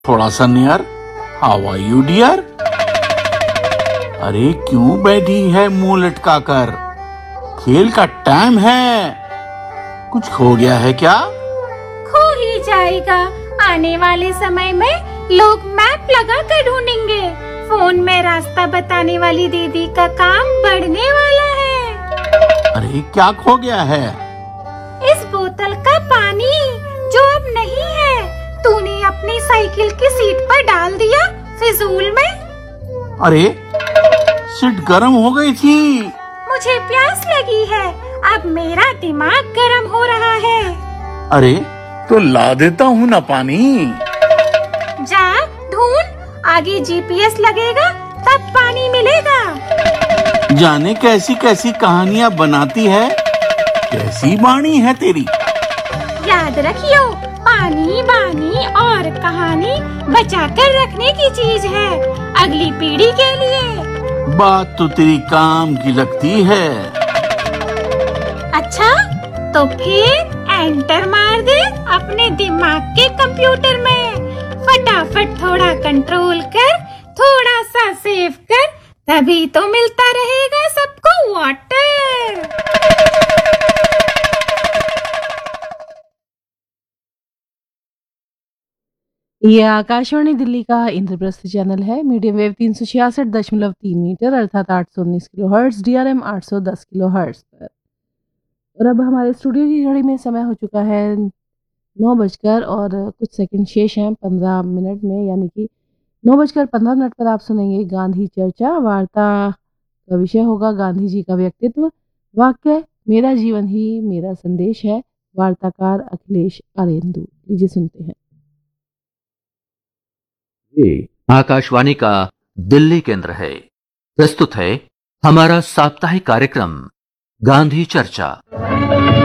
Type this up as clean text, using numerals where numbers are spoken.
थोड़ा सा near. How are you dear? अरे क्यों बैठी है मुंह लटका कर? खेल का टाइम है। कुछ खो गया है क्या? खो ही जाएगा। आने वाले समय में लोग मैप लगा कर ढूंढेंगे। फोन में रास्ता बताने वाली दीदी का काम बढ़ने वाला है। अरे क्या खो गया है? इस बोतल का पानी जो अब नहीं है, तूने अपनी साइकिल की सीट पर डाल दिया फिजूल में। अरे सीट गर्म हो गई थी। मुझे प्यास लगी है, अब मेरा दिमाग गर्म हो रहा है। अरे तो ला देता हूँ ना पानी। जा ढूंढ, आगे जीपीएस लगेगा तब पानी मिलेगा। जाने कैसी कैसी कहानियाँ बनाती है। कैसी बाणी है तेरी। याद रखियो, पानी बानी और कहानी बचा कर रखने की चीज है, अगली पीढ़ी के लिए। बात तो तेरी काम की लगती है। अच्छा तो फिर एंटर मार दे अपने दिमाग के कंप्यूटर में। फटाफट थोड़ा कंट्रोल कर, थोड़ा सा सेव कर, तभी तो मिलता रहेगा सबको वाटर। ये आकाशवाणी दिल्ली का इंद्रप्रस्थ चैनल है। मीडियम वेव 366.3 मीटर अर्थात 819 किलोहर्ट्ज, DRM 810 किलोहर्ट्ज पर। और अब हमारे स्टूडियो की घड़ी में समय हो चुका है 9 बजकर और कुछ सेकंड शेष हैं 15 मिनट में, यानी कि 9 बजकर 15 मिनट पर आप सुनेंगे गांधी चर्चा। वार्ता का विषय होगा गांधी जी का व्यक्तित्व। वाक्य मेरा जीवन ही मेरा संदेश है। वार्ताकार अखिलेश आरेंदु। लीजिए सुनते हैं। ये आकाशवाणी का दिल्ली केंद्र है। प्रस्तुत है हमारा साप्ताहिक कार्यक्रम गांधी चर्चा।